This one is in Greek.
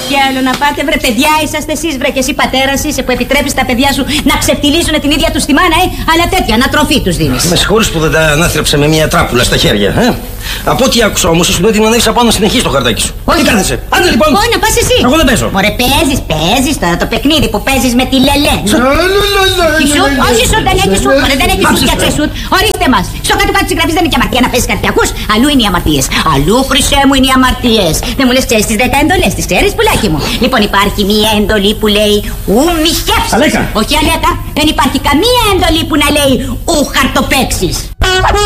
Τι άλλο να πάτε, βρε παιδιά, είσαστε εσείς, βρε, και εσύ πατέρας είσαι που επιτρέπεις τα παιδιά σου να ξεφτυλίσουν την ίδια τους τη μάνα, αλλά τέτοια ανατροφή τους δίνεις. Με συγχωρείς που δεν τα ανάθρεψα με μια τράπουλα στα χέρια, Από ό,τι άκουσα όμως, ήσουν έτοιμη να ανέβεις απάνω να συνεχίσεις το χαρτάκι σου. Όχι. Τι κάθεσαι? Άντε λοιπόν! Όχι, να πας εσύ. Εγώ δεν παίζω. Μωρέ, παίζεις τώρα το παιχνίδι που παίζεις με τη Λελέ. Σουτ, όχι σουτ, δεν έχει σουτ, μωρέ, δεν έχει σουτ για τσε σουτ. Ορίστε μας. Στο κάτω-κάτω της γραφής δεν είναι και αμαρτία να παίζεις καρτιακούς. Αλλού είναι οι αμαρτίες. Αλλού, χρυσέ μου, είναι οι αμαρτίες. Δεν μου λες, ξέρεις τις 10 εντολές, τις ξέρεις, πουλάκι μου? Λοιπόν, υπάρχει μία εντολή που λέει ου μη σκέψεις. Αλέκα. Όχι, Αλέκα, δεν υπάρχει καμία εντολή που να λέει ου χαρτοπαίξεις.